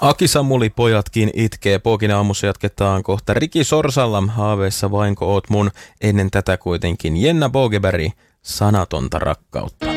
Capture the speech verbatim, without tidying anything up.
Aki Samuli, pojatkin itkee. Pookina aamussa jatketaan kohta Riki Sorsalla. Haaveissa vainko oot mun. Ennen tätä kuitenkin Jenna Bogeberg, Sanatonta rakkautta.